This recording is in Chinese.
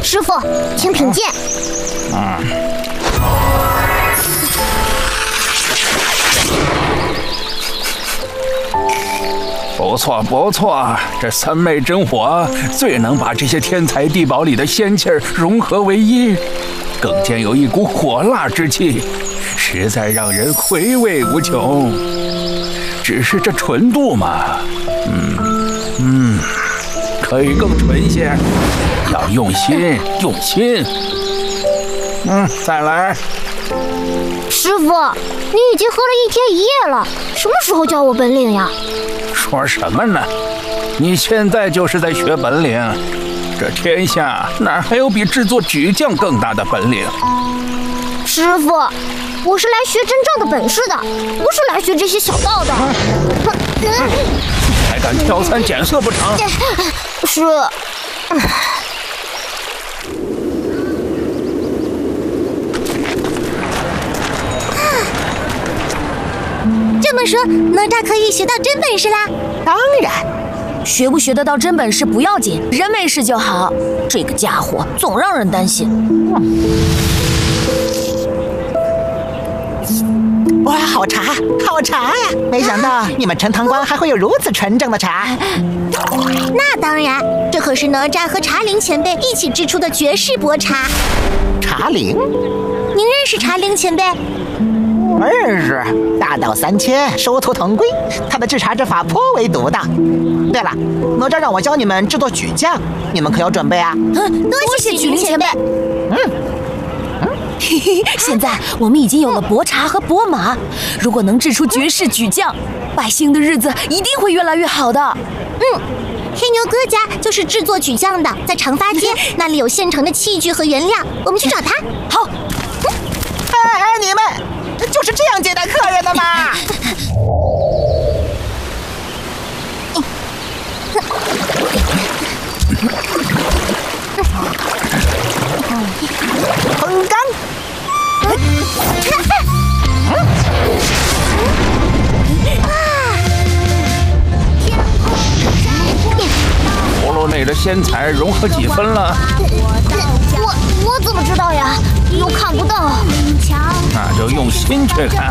师傅，请品鉴。 不错不错，这三昧真火最能把这些天材地宝里的仙气儿融合为一，更兼有一股火辣之气，实在让人回味无穷。只是这纯度嘛，可以更纯些，要用心用心。再来。 师傅，你已经喝了1天1夜了，什么时候教我本领呀？ 说什么呢？你现在就是在学本领，这天下哪还有比制作举匠更大的本领？ 师傅，我是来学真正的本事的，不是来学这些小道的。 还敢挑三拣四不成？ 是。 这么说，哪吒可以学到真本事啦？ 当然， 学不学得到真本事不要紧，人没事就好。这个家伙总让人担心。 哇，好茶，好茶呀！没想到你们陈塘关还会有如此纯正的茶。 那当然，这可是哪吒和茶灵前辈一起制出的绝世薄茶。 茶灵？ 您认识茶灵前辈？ 认识，大道3000，殊途同归。他的制茶之法颇为独到。对了，哪吒让我教你们制作举匠，你们可有准备啊？ 多谢举灵前辈。现在我们已经有了薄茶和薄马，如果能制出绝世举匠，百姓的日子一定会越来越好的。黑牛哥家就是制作举匠的，在长发街那里有现成的器具和原料，我们去找他。好。 你们就是这样接待客人的吗？风干。 葫芦内的仙材融合几分了？ 我怎么知道呀？又看不到。 那就用心去看。